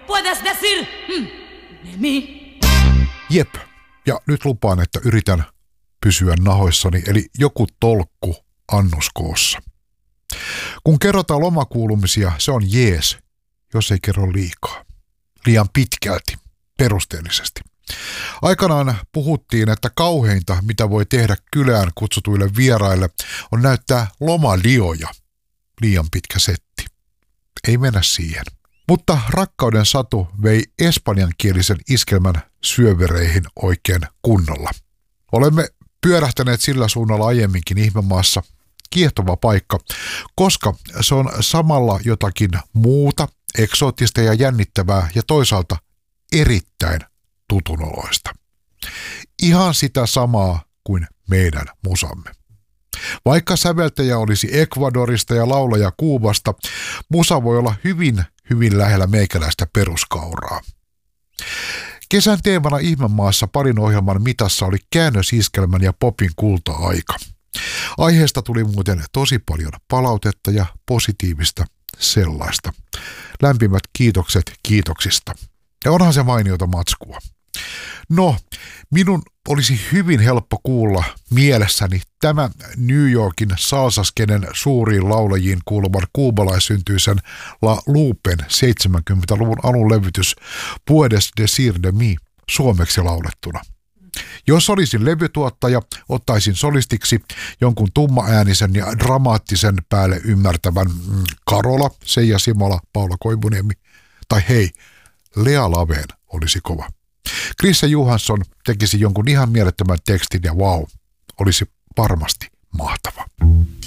¿Puedes decir Nemi? Jep, ja nyt lupaan, että yritän pysyä nahoissani, eli joku tolkku annoskoossa. Kun kerrotaan lomakuulumisia, se on jees, jos ei kerro liikaa. Liian pitkälti, perusteellisesti. Aikanaan puhuttiin, että kauheinta, mitä voi tehdä kylään kutsutuille vieraille, on näyttää lomalioja. Liian pitkä setti. Ei mennä siihen. Mutta Rakkauden satu vei espanjankielisen iskelmän syövereihin oikein kunnolla. Olemme pyörähtäneet sillä suunnalla aiemminkin Ihmemaassa. Kiehtova paikka, koska se on samalla jotakin muuta, eksoottista ja jännittävää ja toisaalta erittäin tutunoloista. Ihan sitä samaa kuin meidän musamme. Vaikka säveltäjä olisi Ecuadorista ja laulaja Kuubasta, musa voi olla hyvin lähellä meikäläistä peruskauraa. Kesän teemana Ihmemaassa parin ohjelman mitassa oli käännösiskelmän ja popin kulta-aika. Aiheesta tuli muuten tosi paljon palautetta ja positiivista sellaista. Lämpimät kiitokset kiitoksista. Ja onhan se mainiota matskua. No, minun olisi hyvin helppo kuulla mielessäni tämä New Yorkin salsaskenen suuriin laulajiin kuuluvan kuubalaissyntyisen La Lupen 70-luvun alun levytys Puedes decir de mí suomeksi laulettuna. Jos olisin levytuottaja, ottaisin solistiksi jonkun tummaäänisen ja dramaattisen päälle ymmärtävän Karola, Seija Simola, Paula Koivuniemi tai hei, Lea Laveen olisi kova. Krisse Johansson tekisi jonkun ihan mielettömän tekstin ja vau, olisi varmasti mahtava.